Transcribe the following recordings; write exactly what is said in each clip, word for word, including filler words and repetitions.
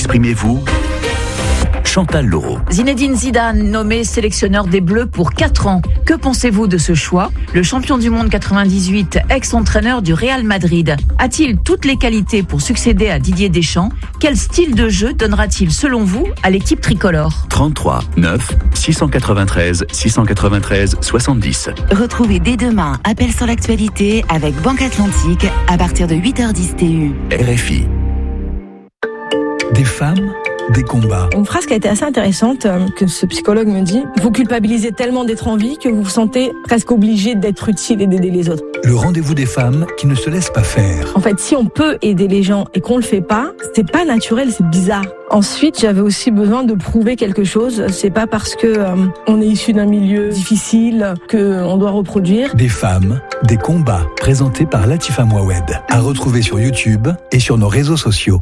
Exprimez-vous. Chantal Laureau. Zinedine Zidane, nommé sélectionneur des Bleus pour quatre ans. Que pensez-vous de ce choix ? Le champion du monde quatre-vingt-dix-huit, ex-entraîneur du Real Madrid, a-t-il toutes les qualités pour succéder à Didier Deschamps ? Quel style de jeu donnera-t-il, selon vous, à l'équipe tricolore ? trente-trois neuf six cent quatre-vingt-treize six cent quatre-vingt-treize soixante-dix. Retrouvez dès demain Appel sur l'actualité avec Banque Atlantique à partir de huit heures dix T U. R F I. Des femmes, des combats. Une phrase qui a été assez intéressante, euh, que ce psychologue me dit, vous culpabilisez tellement d'être en vie que vous vous sentez presque obligé d'être utile et d'aider les autres. Le rendez-vous des femmes qui ne se laissent pas faire. En fait, si on peut aider les gens et qu'on le fait pas, c'est pas naturel, c'est bizarre. Ensuite, j'avais aussi besoin de prouver quelque chose. C'est pas parce que euh, on est issu d'un milieu difficile que on doit reproduire. Des femmes, des combats, présentés par Latifa Mouawed. À retrouver sur YouTube et sur nos réseaux sociaux.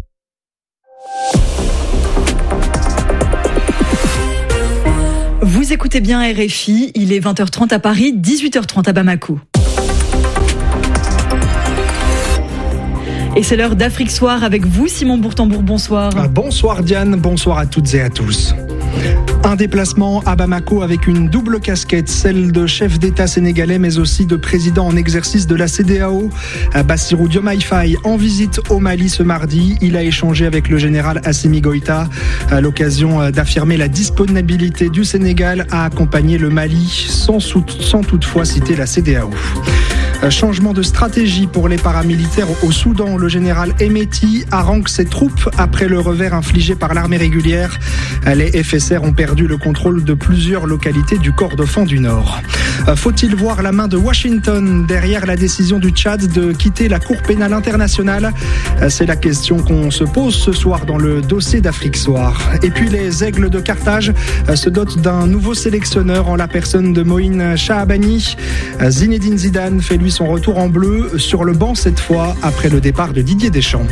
Vous écoutez bien R F I, il est vingt heures trente à Paris, dix-huit heures trente à Bamako. Et c'est l'heure d'Afrique Soir avec vous, Simon Bourtambour, bonsoir. Bonsoir Diane, bonsoir à toutes et à tous. Un déplacement à Bamako avec une double casquette, celle de chef d'État sénégalais mais aussi de président en exercice de la C D A O. Bassirou Diomaye Faye en visite au Mali ce mardi. Il a échangé avec le général Assimi Goïta à l'occasion d'affirmer la disponibilité du Sénégal à accompagner le Mali sans, sans toutefois citer la C D A O. Changement de stratégie pour les paramilitaires au Soudan. Le général Hemeti harangue ses troupes après le revers infligé par l'armée régulière. Les F S R ont perdu le contrôle de plusieurs localités du Kordofan du Nord. Faut-il voir la main de Washington derrière la décision du Tchad de quitter la Cour pénale internationale ? C'est la question qu'on se pose ce soir dans le dossier d'Afrique Soir. Et puis les Aigles de Carthage se dotent d'un nouveau sélectionneur en la personne de Moïne Shahabani. Zinedine Zidane fait lui son retour en bleu sur le banc cette fois après le départ de Didier Deschamps.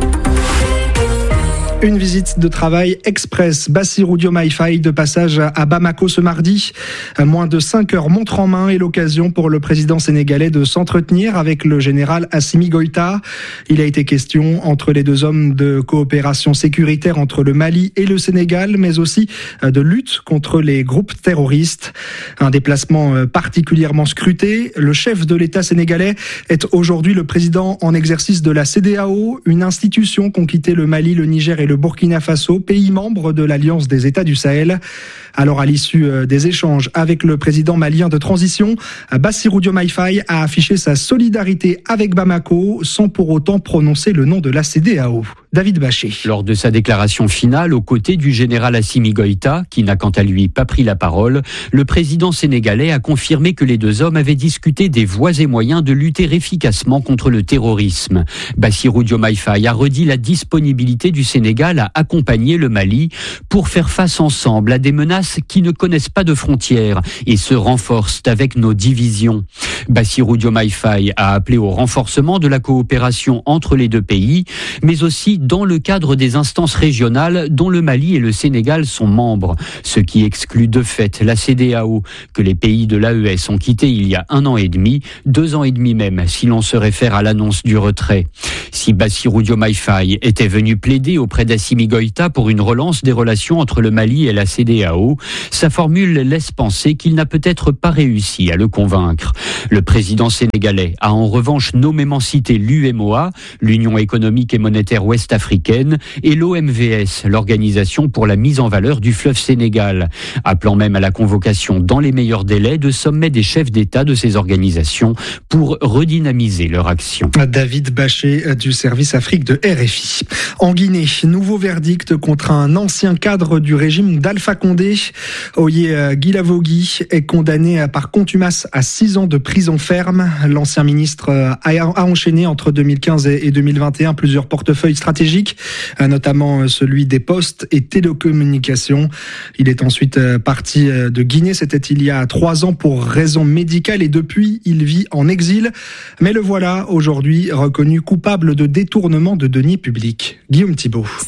Une visite de travail express. Bassirou Diomaye Faye de passage à Bamako ce mardi. Moins de cinq heures montre en main et l'occasion pour le président sénégalais de s'entretenir avec le général Assimi Goïta. Il a été question entre les deux hommes de coopération sécuritaire entre le Mali et le Sénégal, mais aussi de lutte contre les groupes terroristes. Un déplacement particulièrement scruté. Le chef de l'État sénégalais est aujourd'hui le président en exercice de la C D A O, une institution qu'ont quitté le Mali, le Niger et le Burkina Faso, pays membre de l'Alliance des États du Sahel. Alors à l'issue des échanges avec le président malien de transition, Bassirou Diomaye Faye a affiché sa solidarité avec Bamako sans pour autant prononcer le nom de la C D A O. David Bachet. Lors de sa déclaration finale, aux côtés du général Assimi Goïta, qui n'a quant à lui pas pris la parole, le président sénégalais a confirmé que les deux hommes avaient discuté des voies et moyens de lutter efficacement contre le terrorisme. Bassirou Diomaye Faye a redit la disponibilité du Sénégal à accompagner le Mali pour faire face ensemble à des menaces qui ne connaissent pas de frontières et se renforcent avec nos divisions. Bassirou Diomaye Faye a appelé au renforcement de la coopération entre les deux pays, mais aussi dans le cadre des instances régionales dont le Mali et le Sénégal sont membres, ce qui exclut de fait la C D A O, que les pays de l'A E S ont quitté il y a un an et demi, deux ans et demi même, si l'on se réfère à l'annonce du retrait. Si Bassirou Diomaye Faye était venu plaider auprès d'Assimi Goïta pour une relance des relations entre le Mali et la C D A O, sa formule laisse penser qu'il n'a peut-être pas réussi à le convaincre. Le président sénégalais a en revanche nommément cité l'U M O A, l'Union économique et monétaire ouest-africaine, et l'O M V S, l'Organisation pour la mise en valeur du fleuve Sénégal, appelant même à la convocation dans les meilleurs délais de sommets des chefs d'État de ces organisations pour redynamiser leur action. David Bachet du service Afrique de R F I. En Guinée, nouveau verdict contre un ancien cadre du régime d'Alpha Condé. Oye Guilavogui est condamné par contumace à six ans de prison ferme. L'ancien ministre a enchaîné entre deux mille quinze et deux mille vingt et un plusieurs portefeuilles stratégiques, notamment celui des postes et télécommunications. Il est ensuite parti de Guinée, c'était il y a trois ans pour raisons médicales et depuis il vit en exil. Mais le voilà aujourd'hui reconnu coupable de détournement de deniers publics. Guillaume Thibault.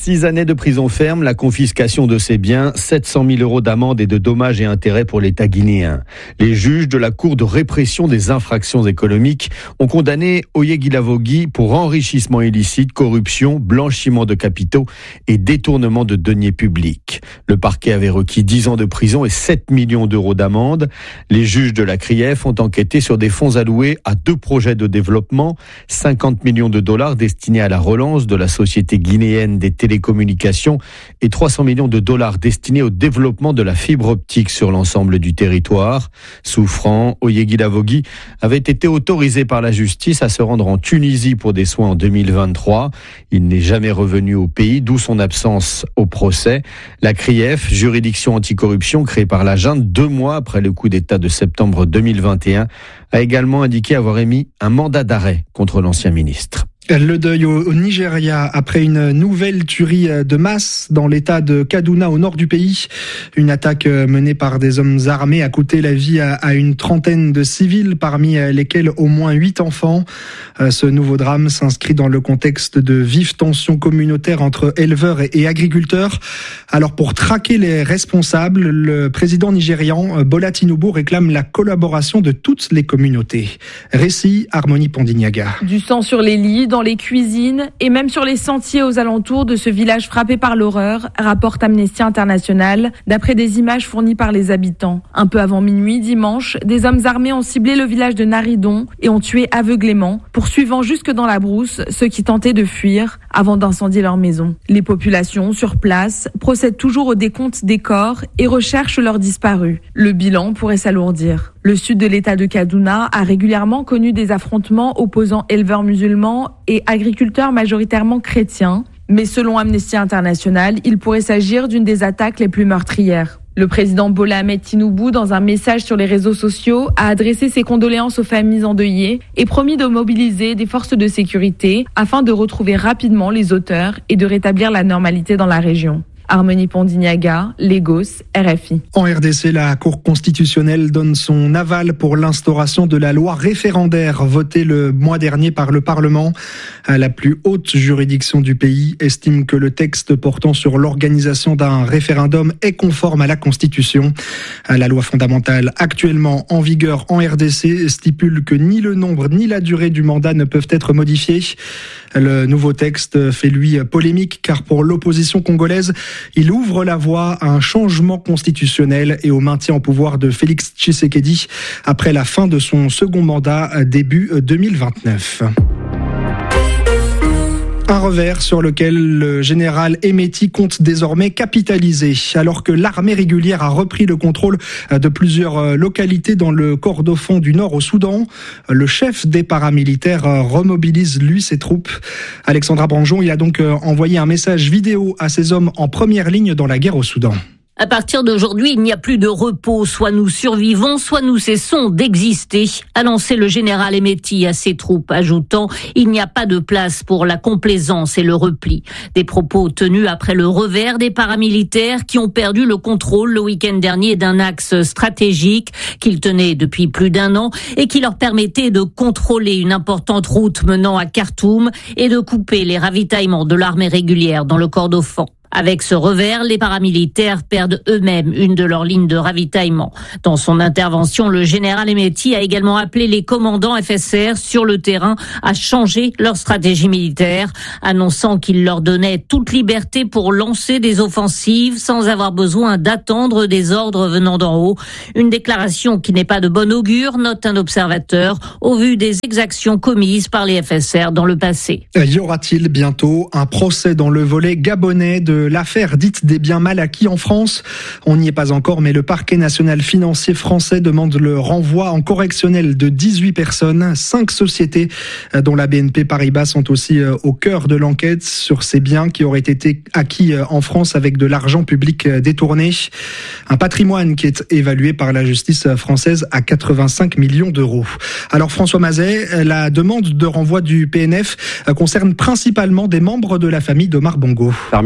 six années de prison ferme, la confiscation de ses biens, sept cent mille euros d'amende et de dommages et intérêts pour l'État guinéen. Les juges de la Cour de répression des infractions économiques ont condamné Oyeguilavogui pour enrichissement illicite, corruption, blanchiment de capitaux et détournement de deniers publics. Le parquet avait requis dix ans de prison et sept millions d'euros d'amende. Les juges de la C R I E F ont enquêté sur des fonds alloués à deux projets de développement, cinquante millions de dollars destinés à la relance de la société guinéenne des télécommunications et trois cents millions de dollars destinés au développement de la fibre optique sur l'ensemble du territoire. Souffrant, Oyeguilavogui avait été autorisé par la justice à se rendre en Tunisie pour des soins en deux mille vingt-trois. Il n'est jamais revenu au pays, d'où son absence au procès. La C R I E F, juridiction anticorruption créée par la junte deux mois après le coup d'État de septembre deux mille vingt et un, a également indiqué avoir émis un mandat d'arrêt contre l'ancien ministre. Le deuil au Nigeria après une nouvelle tuerie de masse dans l'état de Kaduna au nord du pays. Une attaque menée par des hommes armés a coûté la vie à une trentaine de civils, parmi lesquels au moins huit enfants. Ce nouveau drame s'inscrit dans le contexte de vives tensions communautaires entre éleveurs et agriculteurs. Alors pour traquer les responsables, le président nigérian Bola Tinubu réclame la collaboration de toutes les communautés. Récit Harmonie Pondignaga. Du sang sur les lits, dans les cuisines et même sur les sentiers aux alentours de ce village frappé par l'horreur, rapporte Amnesty International, d'après des images fournies par les habitants. Un peu avant minuit dimanche, des hommes armés ont ciblé le village de Naridon et ont tué aveuglément, poursuivant jusque dans la brousse ceux qui tentaient de fuir avant d'incendier leur maison. Les populations sur place procèdent toujours au décompte des corps et recherchent leurs disparus. Le bilan pourrait s'alourdir. Le sud de l'état de Kaduna a régulièrement connu des affrontements opposant éleveurs musulmans et agriculteurs majoritairement chrétiens. Mais selon Amnesty International, il pourrait s'agir d'une des attaques les plus meurtrières. Le président Bola Ahmed Tinubu, dans un message sur les réseaux sociaux, a adressé ses condoléances aux familles endeuillées et promis de mobiliser des forces de sécurité afin de retrouver rapidement les auteurs et de rétablir la normalité dans la région. Harmonie Pondignaga, Lagos, R F I. En R D C, la Cour constitutionnelle donne son aval pour l'instauration de la loi référendaire votée le mois dernier par le Parlement. La plus haute juridiction du pays estime que le texte portant sur l'organisation d'un référendum est conforme à la Constitution. La loi fondamentale actuellement en vigueur en R D C stipule que ni le nombre ni la durée du mandat ne peuvent être modifiés. Le nouveau texte fait lui polémique car pour l'opposition congolaise, il ouvre la voie à un changement constitutionnel et au maintien au pouvoir de Félix Tshisekedi après la fin de son second mandat début deux mille vingt-neuf. Un revers sur lequel le général Hemeti compte désormais capitaliser. Alors que l'armée régulière a repris le contrôle de plusieurs localités dans le Kordofan du Nord au Soudan, le chef des paramilitaires remobilise lui ses troupes. Alexandra Branjon, il a donc envoyé un message vidéo à ses hommes en première ligne dans la guerre au Soudan. À partir d'aujourd'hui, il n'y a plus de repos. Soit nous survivons, soit nous cessons d'exister, a lancé le général Hemeti à ses troupes, ajoutant « Il n'y a pas de place pour la complaisance et le repli ». Des propos tenus après le revers des paramilitaires qui ont perdu le contrôle le week-end dernier d'un axe stratégique qu'ils tenaient depuis plus d'un an et qui leur permettait de contrôler une importante route menant à Khartoum et de couper les ravitaillements de l'armée régulière dans le Kordofan. Avec ce revers, les paramilitaires perdent eux-mêmes une de leurs lignes de ravitaillement. Dans son intervention, le général Hemeti a également appelé les commandants F S R sur le terrain à changer leur stratégie militaire, annonçant qu'il leur donnait toute liberté pour lancer des offensives sans avoir besoin d'attendre des ordres venant d'en haut. Une déclaration qui n'est pas de bon augure, note un observateur, au vu des exactions commises par les F S R dans le passé. Y aura-t-il bientôt un procès dans le volet gabonais de l'affaire dite des biens mal acquis en France? On n'y est pas encore, mais le parquet national financier français demande le renvoi en correctionnel de dix-huit personnes. Cinq sociétés, dont la B N P Paribas, sont aussi au cœur de l'enquête sur ces biens qui auraient été acquis en France avec de l'argent public détourné. Un patrimoine qui est évalué par la justice française à quatre-vingt-cinq millions d'euros. Alors François Mazet, la demande de renvoi du P N F concerne principalement des membres de la famille d'Omar Bongo. Parmi les personnes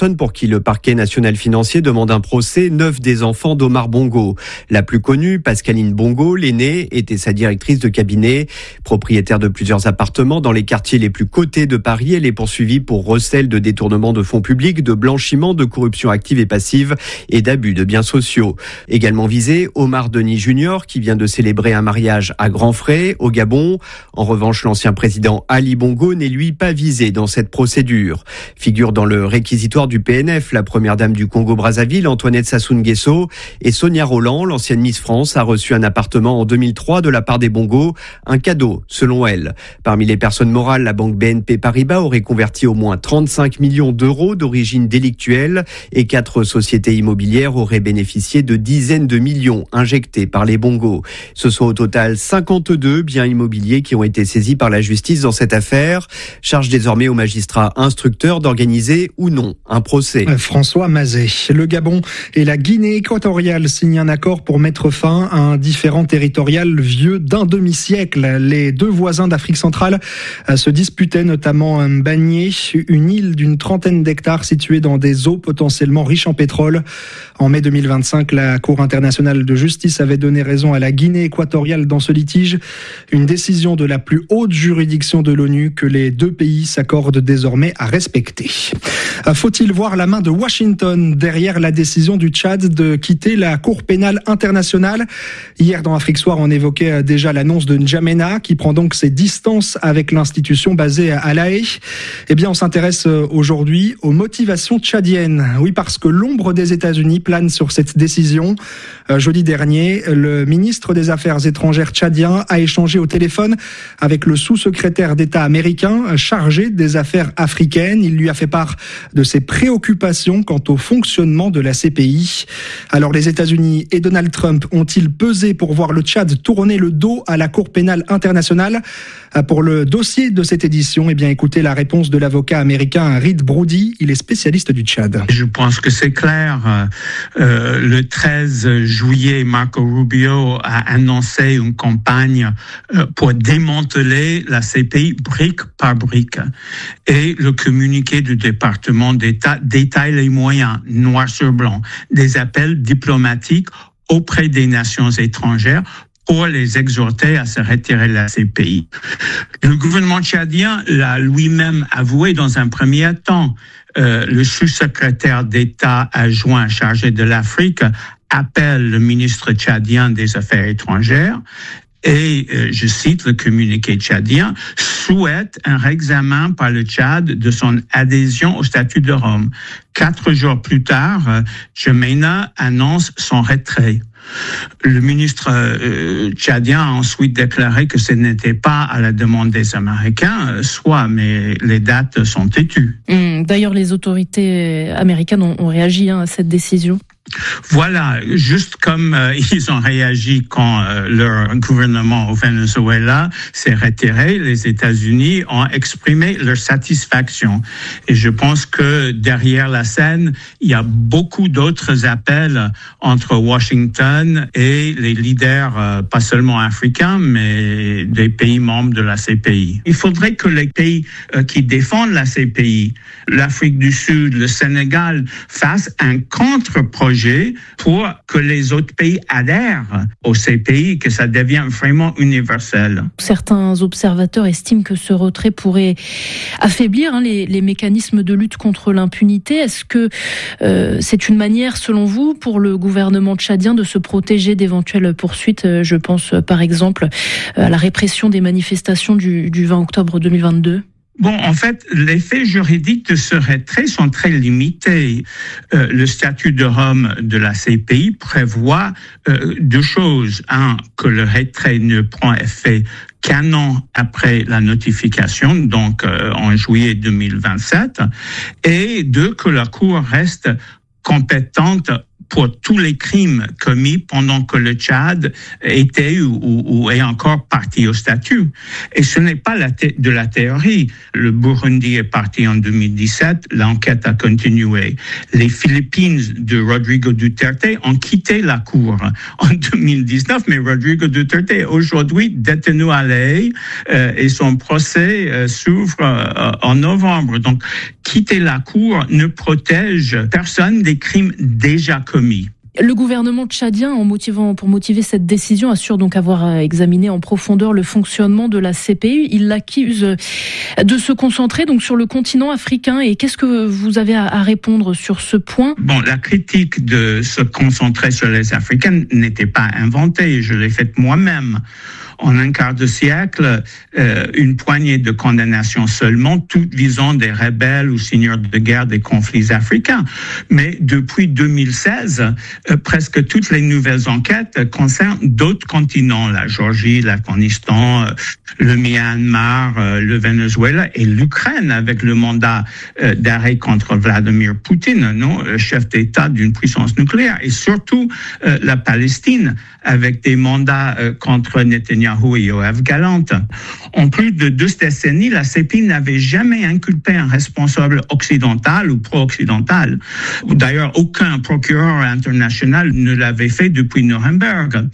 personnes pour qui le parquet national financier demande un procès, neuf des enfants d'Omar Bongo. La plus connue, Pascaline Bongo, l'aînée, était sa directrice de cabinet. Propriétaire de plusieurs appartements dans les quartiers les plus cotés de Paris, elle est poursuivie pour recel de détournement de fonds publics, de blanchiment, de corruption active et passive et d'abus de biens sociaux. Également visé, Omar Denis Junior, qui vient de célébrer un mariage à grands frais au Gabon. En revanche, l'ancien président Ali Bongo n'est lui pas visé dans cette procédure. Figure dans le réquisitoire du P N F la première dame du Congo-Brazzaville, Antoinette Sassou Nguesso, et Sonia Rolland, l'ancienne Miss France, a reçu un appartement en deux mille trois de la part des Bongo, un cadeau selon elle. Parmi les personnes morales, la banque B N P Paribas aurait converti au moins trente-cinq millions d'euros d'origine délictuelle et quatre sociétés immobilières auraient bénéficié de dizaines de millions injectés par les Bongo. Ce sont au total cinquante-deux biens immobiliers qui ont été saisis par la justice dans cette affaire. Charge désormais aux magistrats instructeurs d'organiser ou non un procès. François Mazet. Le Gabon et la Guinée équatoriale signent un accord pour mettre fin à un différend territorial vieux d'un demi-siècle. Les deux voisins d'Afrique centrale se disputaient notamment Mbagné, une île d'une trentaine d'hectares située dans des eaux potentiellement riches en pétrole. En mai deux mille vingt-cinq, la Cour internationale de justice avait donné raison à la Guinée équatoriale dans ce litige. Une décision de la plus haute juridiction de l'ONU que les deux pays s'accordent désormais à respecter. Faut-il voir la main de Washington derrière la décision du Tchad de quitter la Cour pénale internationale? Hier dans Afrique Soir, on évoquait déjà l'annonce de N'Djamena qui prend donc ses distances avec l'institution basée à La Haye. Eh bien, on s'intéresse aujourd'hui aux motivations tchadiennes. Oui, parce que l'ombre des États-Unis plane sur cette décision. Euh, jeudi dernier, le ministre des Affaires étrangères tchadien a échangé au téléphone avec le sous-secrétaire d'État américain chargé des affaires africaines. Il lui a fait part de ses préoccupations quant au fonctionnement de la C P I. Alors les États-Unis et Donald Trump ont-ils pesé pour voir le Tchad tourner le dos à la Cour pénale internationale? Pour le dossier de cette édition, eh bien, écoutez la réponse de l'avocat américain Reed Brody. Il est spécialiste du Tchad. Je pense que c'est clair. Euh, le treize juillet, Marco Rubio a annoncé une campagne euh, pour démanteler la C P I brique par brique. Et le communiqué du département d'État détaille les moyens, noir sur blanc, des appels diplomatiques auprès des nations étrangères pour les exhorter à se retirer de la C P I. Le gouvernement tchadien l'a lui-même avoué dans un premier temps. Euh, le sous-secrétaire d'État adjoint chargé de l'Afrique appelle le ministre tchadien des Affaires étrangères et, euh, je cite le communiqué tchadien, souhaite un réexamen par le Tchad de son adhésion au statut de Rome. Quatre jours plus tard, euh, N'Djamena annonce son retrait. Le ministre euh, tchadien a ensuite déclaré que ce n'était pas à la demande des Américains, euh, soit, mais les dates sont têtues. Mmh, d'ailleurs, les autorités américaines ont, ont réagi hein, à cette décision. Voilà, juste comme euh, ils ont réagi quand euh, leur gouvernement au Venezuela s'est retiré, les États-Unis ont exprimé leur satisfaction. Et je pense que derrière la scène, il y a beaucoup d'autres appels entre Washington et les leaders, euh, pas seulement africains, mais des pays membres de la C P I. Il faudrait que les pays euh, qui défendent la C P I, l'Afrique du Sud, le Sénégal, fassent un contre-projet pour que les autres pays adhèrent au C P I, que ça devienne vraiment universel. Certains observateurs estiment que ce retrait pourrait affaiblir hein, les, les mécanismes de lutte contre l'impunité. Est-ce que euh, c'est une manière, selon vous, pour le gouvernement tchadien de se protéger d'éventuelles poursuites? Je pense par exemple à la répression des manifestations du, du vingt octobre deux mille vingt-deux. Bon, en fait, les faits juridiques de ce retrait sont très limités. Euh, le statut de Rome de la C P I prévoit euh, deux choses. Un, que le retrait ne prend effet qu'un an après la notification, donc euh, en juillet deux mille vingt-sept. Et deux, que la Cour reste compétente pour tous les crimes commis pendant que le Tchad était ou, ou, ou est encore parti au statut. Et ce n'est pas la thé- de la théorie. Le Burundi est parti en deux mille dix-sept, l'enquête a continué. Les Philippines de Rodrigo Duterte ont quitté la cour en deux mille dix-neuf, mais Rodrigo Duterte est aujourd'hui détenu à La Haye euh, et son procès euh, s'ouvre euh, en novembre. Donc, quitter la cour ne protège personne des crimes déjà commis. Le gouvernement tchadien, en motivant, pour motiver cette décision, assure donc avoir examiné en profondeur le fonctionnement de la C P I. Il l'accuse de se concentrer donc sur le continent africain. Et qu'est-ce que vous avez à répondre sur ce point ? Bon, la critique de se concentrer sur les Africains n'était pas inventée. Je l'ai faite moi-même. En un quart de siècle, euh, une poignée de condamnations seulement, toutes visant des rebelles ou seigneurs de guerre des conflits africains. Mais depuis deux mille seize, euh, presque toutes les nouvelles enquêtes concernent d'autres continents, la Géorgie, l'Afghanistan, euh, le Myanmar, euh, le Venezuela et l'Ukraine, avec le mandat euh, d'arrêt contre Vladimir Poutine, non, le chef d'État d'une puissance nucléaire, et surtout euh, la Palestine, avec des mandats euh, contre Netanyahu et Yoav Gallant. En plus de deux décennies, la C P I n'avait jamais inculpé un responsable occidental ou pro-occidental. D'ailleurs, aucun procureur international ne l'avait fait depuis Nuremberg.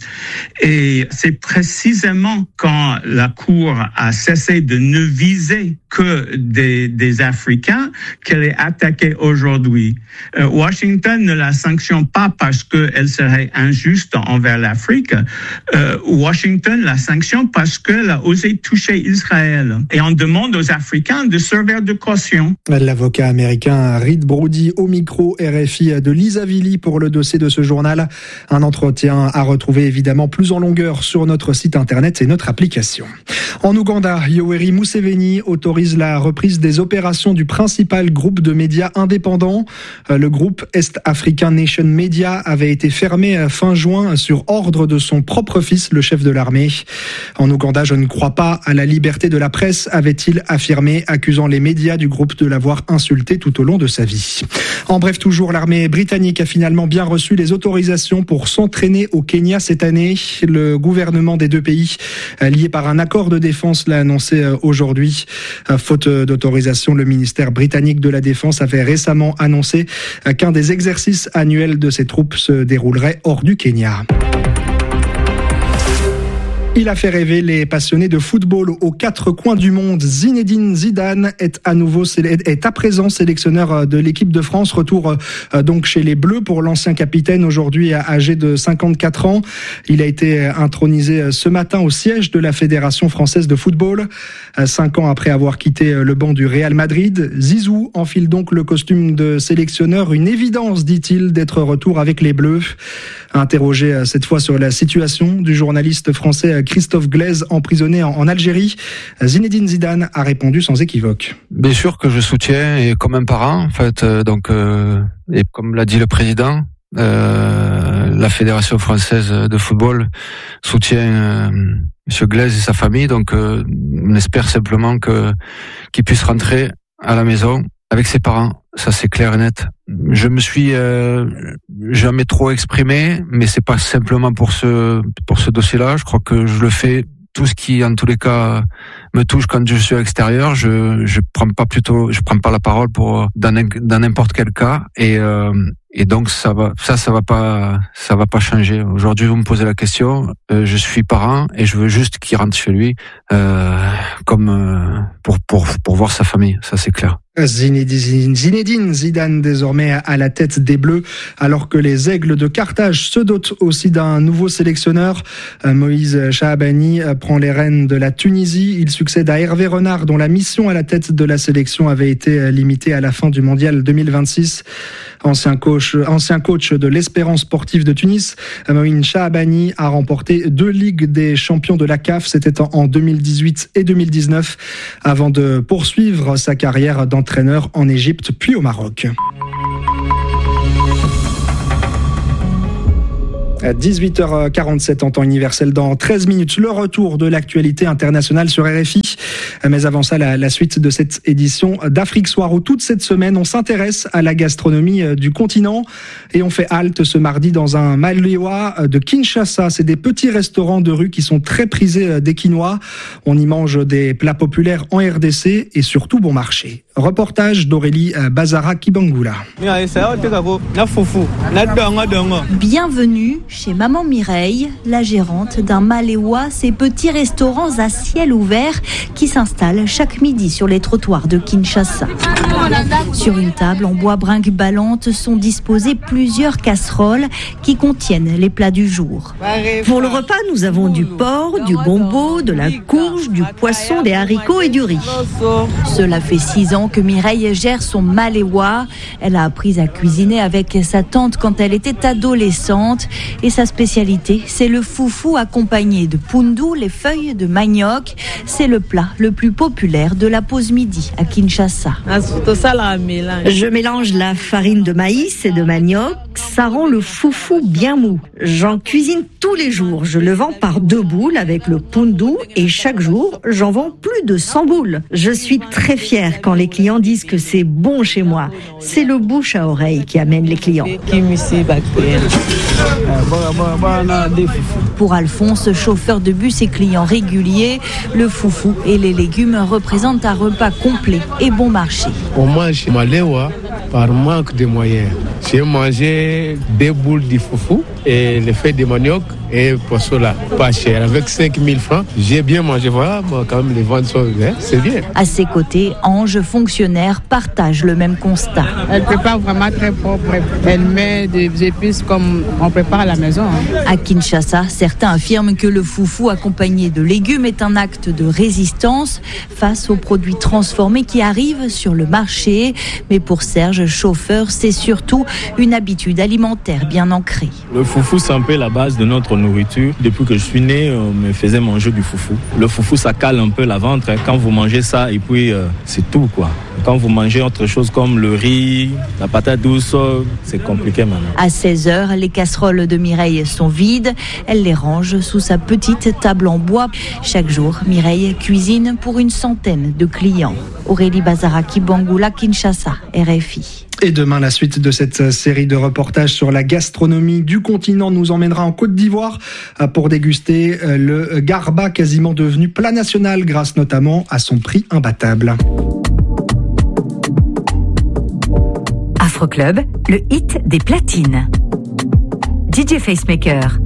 Et c'est précisément quand la Cour a cessé de ne viser que des, des Africains qu'elle est attaquée aujourd'hui. Euh, Washington ne la sanctionne pas parce qu'elle serait injuste envers l'Afrique. Euh, Washington la sanctionne parce qu'elle a osé toucher Israël. Et on demande aux Africains de servir de caution. L'avocat américain Reed Brody au micro R F I de Lisa Villy pour le dossier de ce journal. Un entretien à retrouver évidemment plus en longueur sur notre site internet et notre application. En Ouganda, Yoweri Museveni autorise la reprise des opérations du principal groupe de médias indépendants. Le groupe East African Nation Media avait été fermé fin juin sur ordre de son propre fils, le chef de l'armée. En Ouganda, je ne crois pas à la liberté de la presse, avait-il affirmé, accusant les médias du groupe de l'avoir insulté tout au long de sa vie. En bref, toujours, l'armée britannique a finalement bien reçu les autorisations pour s'entraîner au Kenya cette année. Le gouvernement des deux pays, lié par un accord de défense, l'a annoncé aujourd'hui. Faute d'autorisation, le ministère britannique de la Défense avait récemment annoncé qu'un des exercices annuels de ses troupes se déroulerait hors du Kenya. Il a fait rêver les passionnés de football aux quatre coins du monde. Zinedine Zidane est à nouveau est à présent sélectionneur de l'équipe de France. Retour donc chez les Bleus pour l'ancien capitaine, aujourd'hui âgé de cinquante-quatre ans. Il a été intronisé ce matin au siège de la Fédération française de football. Cinq ans après avoir quitté le banc du Real Madrid, Zizou enfile donc le costume de sélectionneur. Une évidence, dit-il, d'être retour avec les Bleus. Interrogé cette fois sur la situation du journaliste français Christophe Glaise, emprisonné en Algérie, Zinedine Zidane a répondu sans équivoque. Bien sûr que je soutiens, et comme un parent, en fait, donc, euh, et comme l'a dit le président, euh, la Fédération française de football soutient euh, M. Glaise et sa famille, donc euh, on espère simplement que qu'il puisse rentrer à la maison avec ses parents. Ça, c'est clair et net. Je me suis euh, jamais trop exprimé, mais c'est pas simplement pour ce pour ce dossier-là. Je crois que je le fais. Tout ce qui, en tous les cas, me touche quand je suis à l'extérieur, je je prends pas plutôt, je prends pas la parole pour dans dans n'importe quel cas. Et euh, et donc ça va, ça ça va pas, ça va pas changer. Aujourd'hui, vous me posez la question. Euh, je suis parent et je veux juste qu'il rentre chez lui, euh, comme euh, pour pour pour voir sa famille. Ça, c'est clair. Zinedine, Zinedine Zidane désormais à la tête des Bleus, alors que les Aigles de Carthage se dotent aussi d'un nouveau sélectionneur. Moïse Chaabani prend les rênes de la Tunisie. Il succède à Hervé Renard, dont la mission à la tête de la sélection avait été limitée à la fin du mondial deux mille vingt-six. Ancien coach, ancien coach de l'Espérance sportive de Tunis, Moïse Chaabani a remporté deux Ligues des champions de la C A F. C'était en deux mille dix-huit et deux mille dix-neuf, avant de poursuivre sa carrière dans entraîneur en Égypte puis au Maroc. dix-huit heures quarante-sept en temps universel dans treize minutes. Le retour de l'actualité internationale sur R F I. Mais avant ça, la, la suite de cette édition d'Afrique Soir où toute cette semaine, on s'intéresse à la gastronomie du continent et on fait halte ce mardi dans un Malewa de Kinshasa. C'est des petits restaurants de rue qui sont très prisés des Quinois. On y mange des plats populaires en R D C et surtout bon marché. Reportage d'Aurélie Bazara Kibangula. Bienvenue chez Maman Mireille, la gérante d'un Malewa, ces petits restaurants à ciel ouvert qui s'installent chaque midi sur les trottoirs de Kinshasa. Sur une table en bois brinque-ballante sont disposées plusieurs casseroles qui contiennent les plats du jour. Pour le repas, nous avons du porc, du gombo, de la courge, du poisson, des haricots et du riz. Cela fait six ans que Mireille gère son Malewa. Elle a appris à cuisiner avec sa tante quand elle était adolescente. Et sa spécialité, c'est le foufou accompagné de pundu, les feuilles de manioc. C'est le plat le plus populaire de la pause midi à Kinshasa. Je mélange la farine de maïs et de manioc. Ça rend le foufou bien mou. J'en cuisine tous les jours. Je le vends par deux boules avec le pundu et chaque jour, j'en vends plus de cent boules. Je suis très fière quand les clients disent que c'est bon chez moi. C'est le bouche à oreille qui amène les clients. Pour Alphonse, chauffeur de bus et client régulier, le foufou et les légumes représentent un repas complet et bon marché. On mange Malewa par manque de moyens. J'ai mangé deux boules de foufou et les feuilles de manioc et pour cela, pas cher. Avec cinq mille francs, j'ai bien mangé. Voilà, moi, quand même, les ventes sont, hein, c'est bien. À ses côtés, Ange, fonctionnaire, partage le même constat. Elle prépare vraiment très propre. Elle met des épices comme on prépare à la maison. Hein. À Kinshasa, certains affirment que le foufou accompagné de légumes est un acte de résistance face aux produits transformés qui arrivent sur le marché. Mais pour Serge, chauffeur, c'est surtout une habitude alimentaire bien ancrée. Le foufou, c'est un peu la base de notre nourriture. Depuis que je suis né, on me faisait manger du foufou. Le foufou, ça cale un peu la ventre. Quand vous mangez ça, et puis euh, c'est tout, quoi. Quand vous mangez autre chose comme le riz, la patate douce, c'est compliqué maintenant. À seize heures, les casseroles de Mireille sont vides. Elle les range sous sa petite table en bois. Chaque jour, Mireille cuisine pour une centaine de clients. Aurélie Bazara Kibangula, Kinshasa, R F I. Et demain, la suite de cette série de reportages sur la gastronomie du continent nous emmènera en Côte d'Ivoire pour déguster le garba, quasiment devenu plat national grâce notamment à son prix imbattable. Afroclub, le hit des platines. D J Facemaker.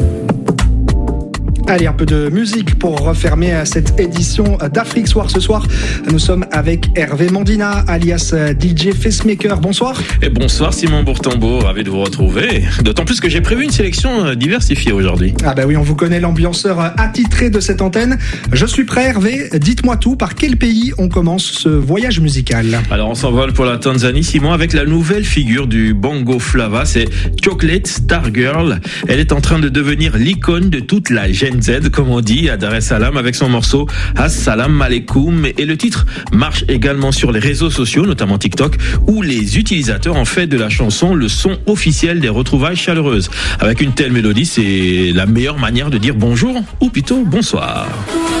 Allez, un peu de musique pour refermer cette édition d'Afrique Soir. Ce soir, nous sommes avec Hervé Mandina, alias D J Facemaker. Bonsoir. Et bonsoir Simon Bourtambeau, ravi de vous retrouver. D'autant plus que j'ai prévu une sélection diversifiée aujourd'hui. Ah bah oui, on vous connaît, l'ambianceur attitré de cette antenne. Je suis prêt Hervé, dites-moi tout, par quel pays on commence ce voyage musical? Alors on s'envole pour la Tanzanie, Simon, avec la nouvelle figure du Bongo Flava, c'est Chocolate Star Girl. Elle est en train de devenir l'icône de toute la Gen Z, comme on dit, à Dar es Salaam, avec son morceau Assalamu alaikum. Et le titre marche également sur les réseaux sociaux, notamment TikTok, où les utilisateurs ont fait de la chanson le son officiel des retrouvailles chaleureuses. Avec une telle mélodie, c'est la meilleure manière de dire bonjour, ou plutôt bonsoir.